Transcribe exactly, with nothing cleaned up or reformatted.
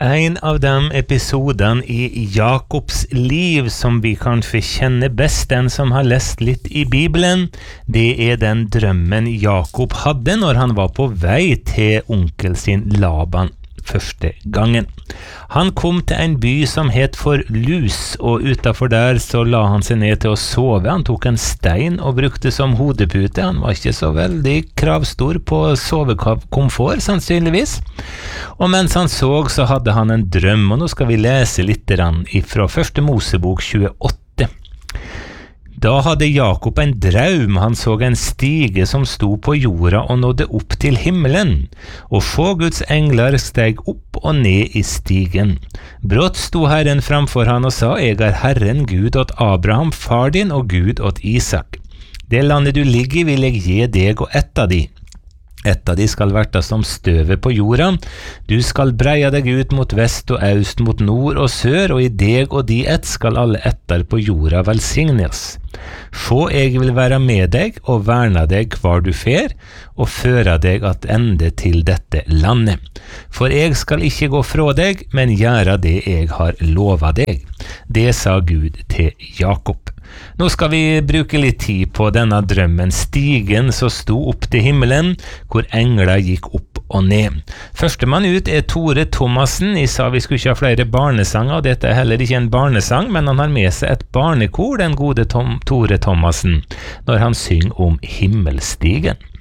En av de episodene i Jakobs liv som vi kanskje kjenner best, den som har lest litt i Bibelen, det er den drømmen Jakob hadde når han var på vei til onkel sin Laban første gangen. Han kom til en by som het for Lus, og utenfor der så la han seg ned til å sove. Han tok en stein og brukte som hodepute. Han var ikke så veldig kravstor på sovekomfort, sannsynligvis. Og mens han så, så hadde han en drøm, og nå skal vi lese litt fra første Mosebok tjueåtte. Da hadde Jakob en draum. Han så en stige som sto på jorda og nådde opp til himmelen, og få Guds engler steg opp og ned i stigen. Brått sto Herren framfor han og sa, «Jeg er Herren Gud åt Abraham, far din, og Gud åt Isak. Det landet du ligger i vil jeg gi deg og ett av de. Ett av de skal verta som støvet på jorda. Du skal breia deg ut mot vest og øst, mot nord og sør, og i deg og de ett skal alle etter på jorda velsignes. Få jeg vil være med deg og verna deg hvar du fer, og føre deg at ende til dette landet. For jeg skal ikke gå fra deg, men gjøre det jeg har lova deg. Det sa Gud til Jakob. Nå skal vi bruke litt tid på denne drømmen, stigen som sto opp til himmelen, hvor engler gikk opp og ned. Førstemann ut er Tore Thomassen. Jeg sa vi skulle ikke ha flere barnesanger, og dette er heller ikke en barnesang, men han har med seg et barnekor, den gode Tom, Tore Thomassen, når han synger om himmelstigen.